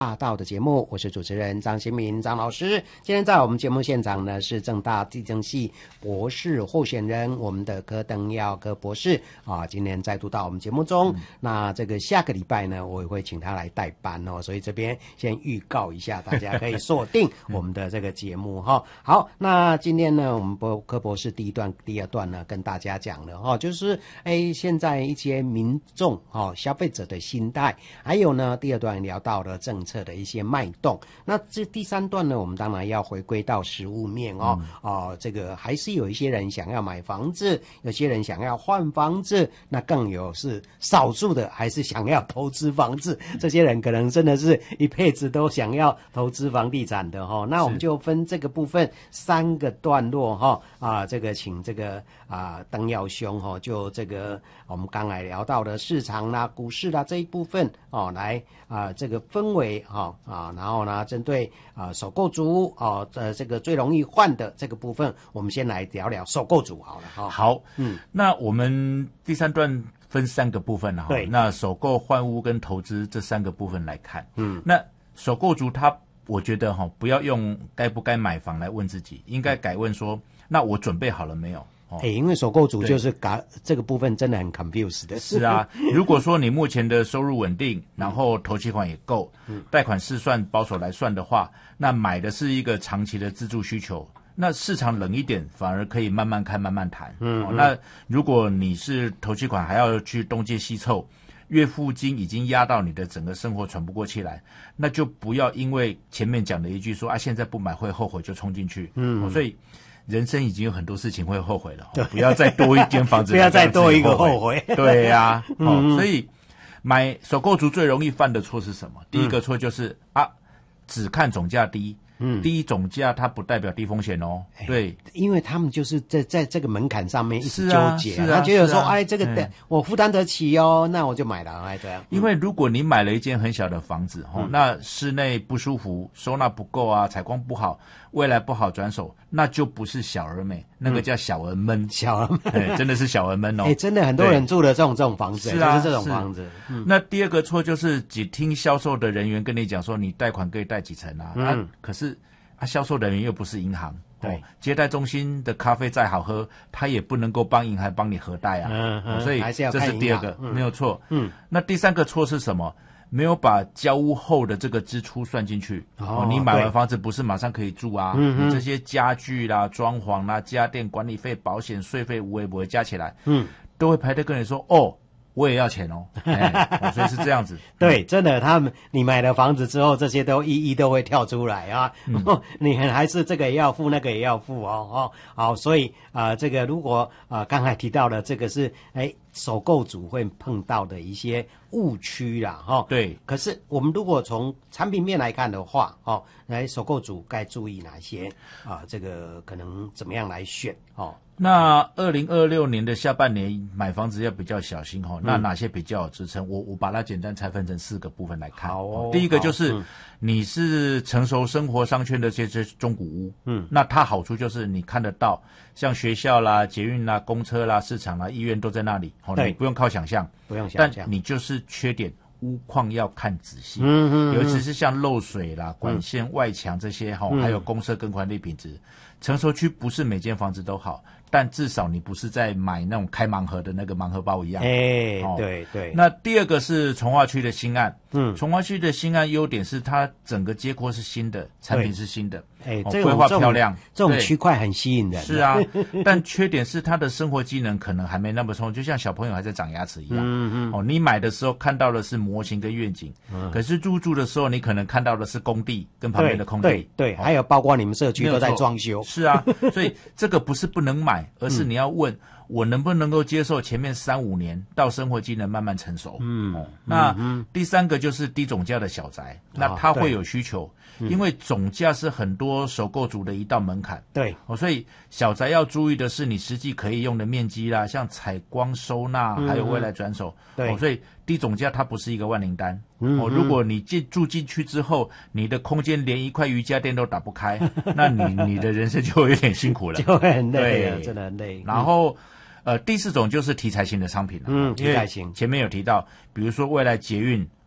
大道的节目，我是主持人张新民张老师。今天在我们节目现场呢是政大地政系博士候选人，我们的柯登耀柯博士啊，今天再度到我们节目中。那这个下个礼拜呢，我也会请他来代班哦，所以这边先预告一下，大家可以锁定我们的这个节目哈。好，那今天呢，我们柯博士第二段呢，跟大家讲了哈，就是现在一些民众消费者的心态，还有呢，第二段聊到了政策的一些脉动。那这第三段呢，我们当然要回归到实务面这个还是有一些人想要买房子，有些人想要换房子，那更有是少数的还是想要投资房子，这些人可能真的是一辈子都想要投资房地产的哈。那我们就分这个部分3个段落这个请这个登耀兄就这个我们刚才聊到的市场啦、股市啦这一部分来这个氛围然后呢，针对首购族这个最容易换的这个部分，我们先来聊聊首购族好了好，那我们第三段分3个部分了对， 那首购、换屋跟投资这3个部分来看。那首购族我觉得不要用该不该买房来问自己，应该改问说，那我准备好了没有？ 因为首购族就是这个部分真的很 confused 的。 是啊，如果说你目前的收入稳定，然后头期款也够，贷款试算保守来算的话，那买的是一个长期的自住需求，那市场冷一点，反而可以慢慢看慢慢谈。那如果你是头期款还要去东借西凑，月付金已经压到你的整个生活喘不过气来，那就不要因为前面讲的一句说现在不买会后悔就冲进去。所以人生已经有很多事情会后悔了，不要再多一间房子， 不要再多一个后悔。 对呀，所以买首购族最容易犯的错是什么？第一个错就是只看总价低。低总价它不代表低风险哦。对， 因为他们就是在这个门槛上面一直纠结，他觉得说这个我负担得起哦，那我就买了这样。 因为如果你买了一间很小的房子那室内不舒服，收纳不够采光不好，未来不好转手，那就不是小而美，那个叫小而闷。 小而闷， 真的是小而闷哦。 真的很多人住的这种房子，就是这种房子。 那第二个错就是只听销售的人员跟你讲说你贷款可以贷几成可是销售人员又不是银行，接待中心的咖啡再好喝，他也不能够帮银行帮你核贷所以这是第二个，没有错。那第3个错是什么？没有把交屋后的这个支出算进去。你买完房子不是马上可以住你这些家具啦、装潢啦、家电管理费、保险、税费无微不会加起来，都会排队跟你说我也要钱所以是这样子。 对，真的，你买了房子之后，这些都一一都会跳出来你还是这个也要付，那个也要付好，所以这个如果刚才提到的这个是首购族会碰到的一些误区啦对。 可是我们如果从产品面来看的话首购族该注意哪些这个可能怎么样来选那2026年的下半年买房子要比较小心那哪些比较有支撑？我把它简单拆分成4个部分来看。第一个就是你是成熟生活商圈的这些中古屋，那它好处就是你看得到，像学校啦、捷运啦、公车啦、市场啦、医院都在那里，你不用靠想象，但你就是缺点。屋况要看仔细，尤其是像漏水啦、管线、外墙这些还有公设跟管理品质，成熟区不是每间房子都好，但至少你不是在买那种开盲盒的那个盲盒包一样。 对对。 那第二个是从化区的新案，从化区的新案优点是它整个街廓是新的，产品是新的，规划漂亮， 这种区块很吸引人。 是啊，但缺点是它的生活机能可能还没那么充，就像小朋友还在长牙齿一样。你买的时候看到的是模型跟愿景，可是入住的时候你可能看到的是工地跟旁边的空地。 对，还有包括你们社区都在装修。 是啊，所以这个不是不能买，而是你要问我能不能够接受前面3-5年到生活机能慢慢成熟。那第3个就是低总价的小宅，那它会有需求，因为总价是很多首购族的一道门槛。 对， 所以小宅要注意的是你实际可以用的面积啦，像采光收纳还有未来转手。 对， 所以低总价它不是一个万灵丹。如果你住进去之后，你的空间连一块瑜伽垫都打不开，那你的人生就有点辛苦了， 就会很累，真的很累。 然后第4种就是题材型的商品了。 题材型， 前面有提到，比如说未来捷运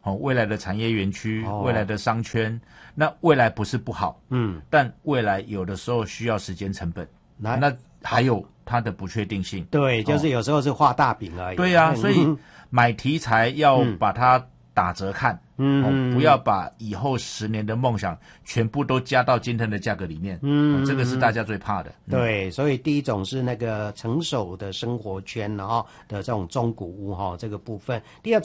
未来的产业园区，未来的商圈，那未来不是不好，但未来有的时候需要时间成本，那还有它的不确定性。 对，就是有时候是画大饼而已。 对啊，所以买题材要把它打折看，不要把以后10年的梦想全部都加到今天的价格里面，这个是大家最怕的。 对，所以第一种是那个成熟的生活圈，然后的这种中古屋这个部分，第二种